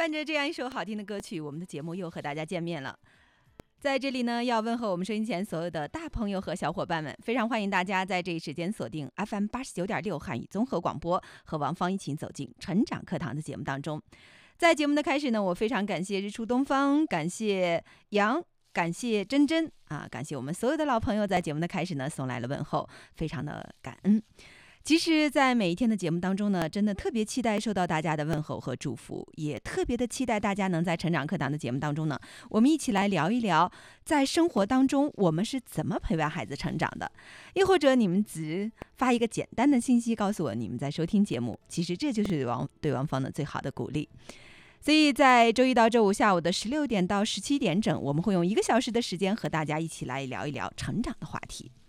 伴着这样一首好听的歌曲，我们的节目又和大家见面了。在这里呢，要问候我们收音前所有的大朋友和小伙伴们，非常欢迎大家在这一时间锁定 FM89.6 汉语综合广播，和王芳一起走进成长课堂的节目当中。在节目的开始呢，我非常感谢日出东方，感谢杨，感谢珍珍啊，感谢我们所有的老朋友在节目的开始呢送来了问候，非常的感恩。其实在每一天的节目当中呢，真的特别期待收到大家的问候和祝福，也特别的期待大家能在成长课堂的节目当中呢，我们一起来聊一聊在生活当中我们是怎么陪伴孩子成长的，又或者你们只发一个简单的信息告诉我你们在收听节目，其实这就是对王芳的最好的鼓励。所以在周一到周五下午的16点到17点整，我们会用1个小时的时间和大家一起来聊一聊成长的话题。